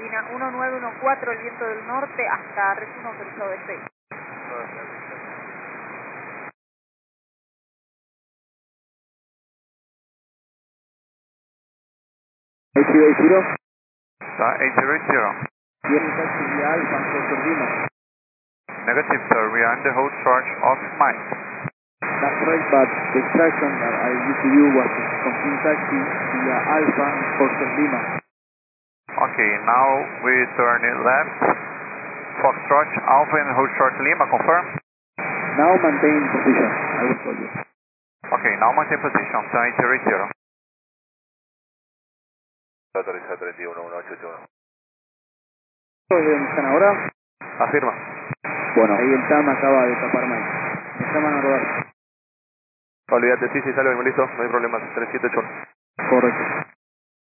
Argentina 1914, el viento del norte hasta Res1 autorizado de 6. ¿8080? 8080. Tiene taxi vía Alfa, Foster Lima. Negative, sir. We are in the hold charge of Mike. That's right, but the instruction that I gave to you was to continue taxi via Alfa, Foster Lima. Okay, now we turn it left. Foxtrot, Alpha and hold short Lima, confirm? Now maintain position, I will call you. Okay, now maintain position, 8080. Autorizado 31181. ¿De dónde están ahora? Afirma. Bueno, ahí el TAM acaba de tapar Mike. Me llaman a rodar. Olvídate, sí, sale, listo, no hay problemas. 378. Correcto.